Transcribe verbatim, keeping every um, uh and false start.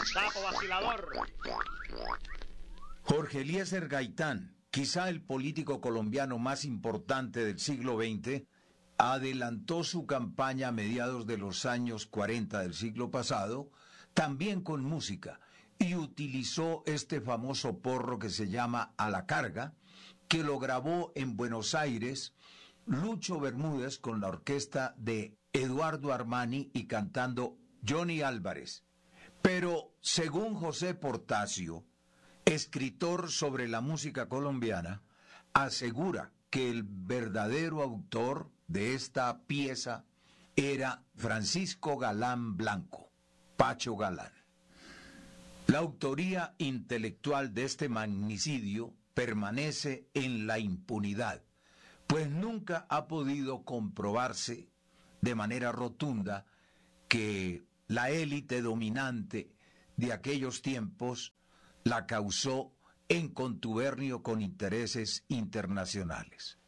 sapo vacilador. Jorge Eliezer Gaitán, quizá el político colombiano más importante del siglo veinte, adelantó su campaña a mediados de los años cuarenta del siglo pasado, también con música, y utilizó este famoso porro que se llama A la Carga, que lo grabó en Buenos Aires Lucho Bermúdez con la orquesta de Eduardo Armani y cantando Johnny Álvarez. Pero, según José Portasio, escritor sobre la música colombiana, asegura que el verdadero autor de esta pieza era Francisco Galán Blanco, Pacho Galán. La autoría intelectual de este magnicidio permanece en la impunidad, pues nunca ha podido comprobarse de manera rotunda que la élite dominante de aquellos tiempos la causó en contubernio con intereses internacionales.